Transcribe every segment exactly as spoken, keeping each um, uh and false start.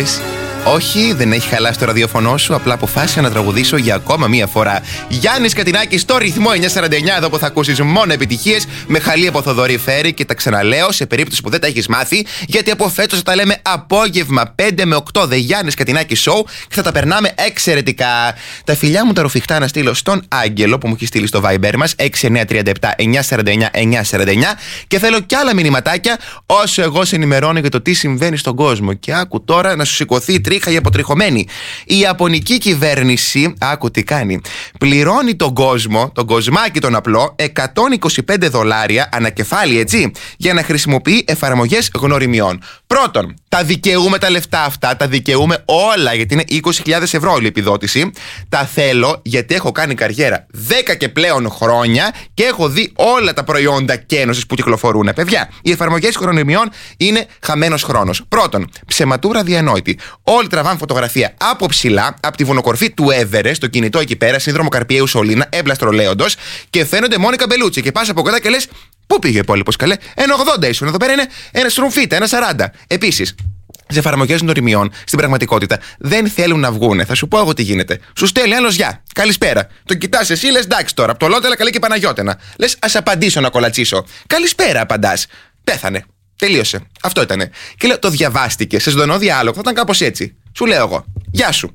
λες? Όχι, δεν έχει χαλάσει το ραδιοφωνό σου. Απλά αποφάσισα να τραγουδήσω για ακόμα μία φορά. Γιάννης Κατινάκης στο ρυθμό εννιακόσια σαράντα εννιά, εδώ που θα ακούσεις μόνο επιτυχίες. Με χαλή από Θοδωρή Φέρη. Και τα ξαναλέω σε περίπτωση που δεν τα έχεις μάθει, γιατί από φέτος θα τα λέμε απόγευμα πέντε με οκτώ The Γιάννης Κατινάκης Show και θα τα περνάμε εξαιρετικά. Τα φιλιά μου τα ρουφιχτά να στείλω στον Άγγελο που μου έχει στείλει στο Viber μας έξι εννιά τρία επτά εννιά σαράντα εννιά εννιά σαράντα εννιά. Και θέλω κι άλλα μηνυματάκια όσο εγώ σε ενημερώνω για το τι συμβαίνει στον κόσμο. Και άκου τώρα να σου σηκωθεί τρίχα η αποτριχωμένη. Η Ιαπωνική κυβέρνηση, άκου τι κάνει, πληρώνει τον κόσμο, τον κοσμάκι τον απλό, εκατόν είκοσι πέντε δολάρια ανακεφάλι, έτσι, για να χρησιμοποιεί εφαρμογές γνωριμιών. Πρώτον, τα δικαιούμε τα λεφτά αυτά, τα δικαιούμε όλα, γιατί είναι είκοσι χιλιάδες ευρώ η επιδότηση. Τα θέλω γιατί έχω κάνει καριέρα δέκα και πλέον χρόνια και έχω δει όλα τα προϊόντα κένωσης που κυκλοφορούν. Παιδιά, οι εφαρμογές γνωριμιών είναι χαμένος χρόνος. Πρώτον, ψεματούρα διανόητη. Όλοι τραβάνε φωτογραφία από ψηλά, από τη βουνοκορφή του Everest, το κινητό εκεί πέρα, σύνδρομο Καρπιαίου Σωλήνα, έμπλαστρο λέοντος, και φαίνονται Μόνικα Μπελούτσι. Και πας από κοντά και λες, πού πήγε ο υπόλοιπος, καλέ? ένα ογδόντα ήσουν, εδώ πέρα είναι ένα στρομφίτα, ένα σαράντα. Επίσης, τις εφαρμογές γνωριμιών στην πραγματικότητα δεν θέλουν να βγούνε. Θα σου πω εγώ τι γίνεται. Σου στέλνει άλλος γεια, καλησπέρα. Τον κοιτάς εσύ, λες εντάξει τώρα, από το Λότελα καλή και Παναγιώτενα. Λες ας απαντήσω να κολατσίσω. Καλησπέρα απαντάς. Πέθανε. Τελείωσε. Αυτό ήτανε. Και λέω, το διαβάστηκε. Σε ζωντανό διάλογο θα ήταν κάπως έτσι. Σου λέω εγώ, γεια σου.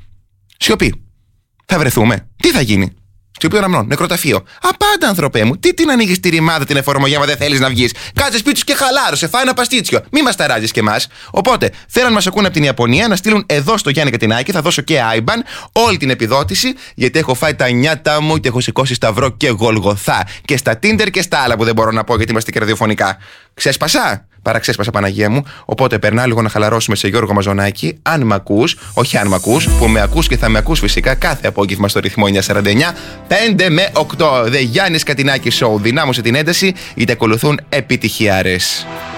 Σιωπή. Θα βρεθούμε. Τι θα γίνει? Σιωπή οραμνών, νεκροταφείο. Απάντα, ανθρωπέ μου. Τι την ανοίγεις τη ρημάδα την εφαρμογή, άμα δεν θέλεις να βγεις? Κάτσε σπίτι σου και χαλάρωσε. Φάει ένα παστίτσιο. Μη μας ταράζεις κι εμάς. Οπότε, θέλουν να μας ακούνε από την Ιαπωνία, να στείλουν εδώ στο Γιάννη Κατινάκη. Θα δώσω και άιμπαν όλη την επιδότηση, γιατί έχω φάει τα νιάτα μου και έχω σηκώσει σταυρό και γολγοθά. Και στα Tinder και στα άλλα που δεν μπορώ να πω γιατί είμαστε και ραδιοφωνικά. Ξέσπασα. Παραξέσπασα, Παναγία μου. Οπότε περνά λίγο να χαλαρώσουμε σε Γιώργο Μαζονάκη. Αν μ' ακούς, όχι αν μ' ακούς, που με ακούς και θα με ακούς φυσικά κάθε απόγευμα στο ρυθμό εννιακόσια σαράντα εννιά, πέντε με οκτώ. The Γιάννης Κατινάκη Show. Δυνάμωσε την ένταση, γιατί ακολουθούν επιτυχιάρες.